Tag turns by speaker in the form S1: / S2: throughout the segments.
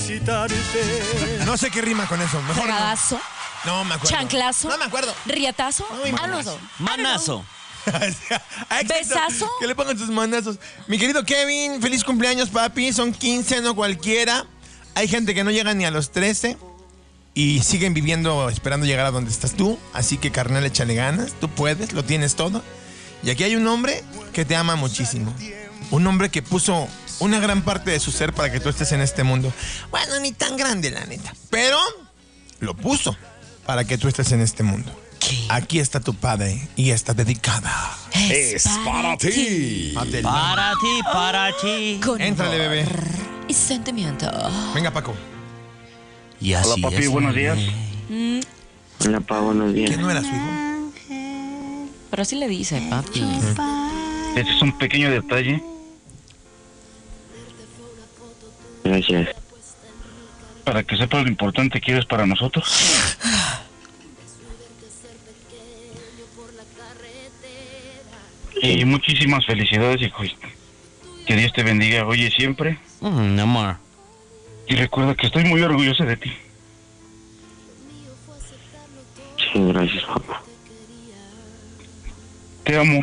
S1: felicitarte.
S2: No sé qué rima con eso. Mejor
S3: Fregazo,
S2: no me acuerdo.
S3: chanclazo,
S2: No me acuerdo.
S3: riatazo,
S4: Manazo.
S3: besazo.
S2: Que le pongan sus manazos. Mi querido Kevin, feliz cumpleaños, papi. Son 15, no cualquiera. Hay gente que no llega ni a los 13 y siguen viviendo esperando llegar a donde estás tú. Así que, carnal, échale ganas. Tú puedes, lo tienes todo. Y aquí hay un hombre que te ama muchísimo. Un hombre que puso una gran parte de su ser para que tú estés en este mundo. Bueno, ni tan grande, la neta. Pero lo puso para que tú estés en este mundo. Aquí está tu padre y está dedicada.
S1: Es para ti.
S2: Adela.
S4: Para ti.
S3: Con
S2: Éntrale, bebé.
S3: y sentimiento.
S2: Venga, Paco.
S4: Y así
S5: Hola, papi,
S4: es.
S5: buenos días. Hola, pa, buenos días.
S2: ¿Quién no era su hijo?
S3: Pero así le dice, papi.
S5: Este es un pequeño detalle. Gracias. Para que sepas lo importante que eres para nosotros. Y muchísimas felicidades, hijo. Que Dios te bendiga hoy y siempre.
S4: Amor.
S5: Y recuerda que estoy muy orgulloso de ti. Sí, gracias, papá. Te amo.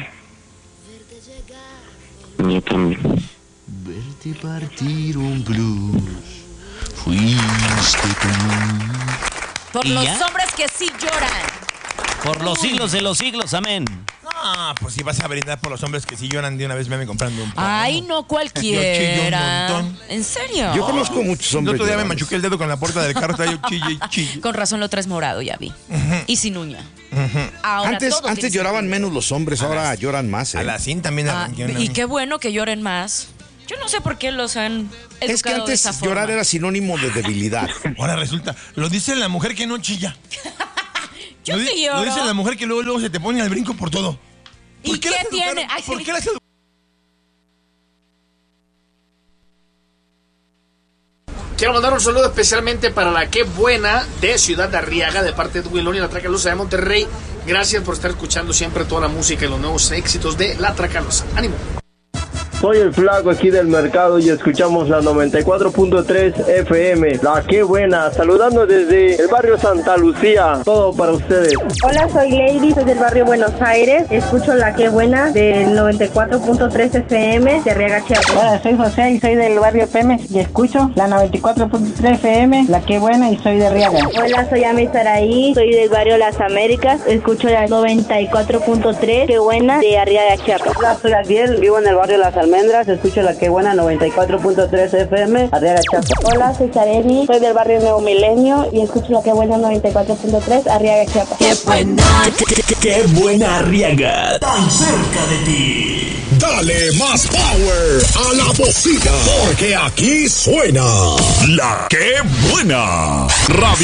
S5: Yo también.
S4: Verte partir un blues. Fuiste tú.
S3: Por
S4: ¿Y
S3: los
S4: ya?
S3: hombres que sí lloran.
S4: Por los siglos de los siglos, amén.
S2: No, pues si vas a brindar por los hombres que si lloran de una vez, me comprando un poco.
S3: Ay, no cualquiera.
S2: Yo chillo un montón.
S3: ¿En serio?
S6: Yo conozco muchos
S2: El
S6: hombres.
S2: otro día me
S6: llorones.
S2: machuqué el dedo con la puerta del carro, estaba yo chille y chille.
S3: Con razón lo traes morado, ya vi. Y sin uña. Ahora
S6: Antes
S3: todo tiene
S6: lloraban
S3: sentido.
S6: menos los hombres, ahora lloran más.
S2: A la CIN también
S3: Ah,
S2: arranqué una.
S3: y qué bueno que lloren más. Yo no sé por qué los han educado
S6: Es que
S3: de
S6: antes
S3: esa forma.
S6: llorar era sinónimo de debilidad.
S2: Ahora resulta, lo dice la mujer que no chilla.
S3: Yo
S2: lo,
S3: sí lloro.
S2: lo dice la mujer que luego se te pone al brinco por todo.
S3: ¿Y
S2: ¿Por
S3: qué
S2: las educaron?
S3: tiene? Ay,
S2: ¿Por
S3: sí.
S2: qué las educaron?
S7: Quiero mandar un saludo especialmente para la Qué Buena de Ciudad de Arriaga, de parte de Wilón y la Tracalosa de Monterrey. Gracias por estar escuchando siempre toda la música y los nuevos éxitos de la Tracalosa. ¡Ánimo!
S8: Soy el Flaco aquí del mercado y escuchamos la 94.3 FM. La Qué Buena, saludando desde el barrio Santa Lucía. Todo para ustedes.
S9: Hola, soy Lady, soy del barrio Buenos Aires. Escucho La Qué Buena del 94.3 FM de Arriaga, Chiapas.
S10: Hola, soy José y soy del barrio Pemex y escucho la 94.3 FM, La Qué Buena y soy de Arriaga.
S9: Hola, soy Ami Saraí, soy del barrio Las Américas. Escucho la 94.3 Qué Buena de Arriaga, Chiapas.
S10: Hola, soy Adiel, vivo en el barrio Las Almendras, escucho La Qué Buena 94.3 FM, Arriaga, Chiapas.
S9: Hola, soy Sareni, soy del barrio Nuevo Milenio y escucho La Qué Buena 94.3 Arriaga, Chiapas.
S3: ¡Qué buena!
S1: Qué buena Arriaga, tan cerca de ti.
S11: Dale más power a la bocina, porque aquí suena La Qué Buena. Radio